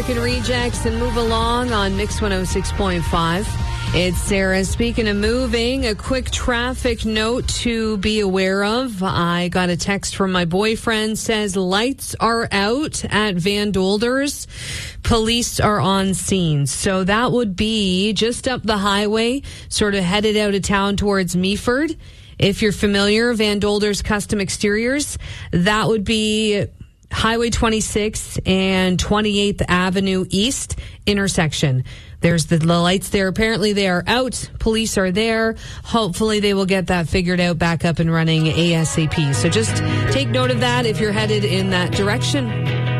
Rejects and move along on Mix 106.5. It's Sarah. Speaking of moving, a quick traffic note to be aware of. I got a text from my boyfriend, says lights are out at Van Dolders. Police are on scene. So that would be just up the highway, sort of headed out of town towards Meaford. If you're familiar, Van Dolders Custom Exteriors, that would be Highway 26 and 28th Avenue East intersection. There's the lights there. Apparently they are out. Police are there. Hopefully they will get that figured out, back up and running ASAP. So just take note of that if you're headed in that direction.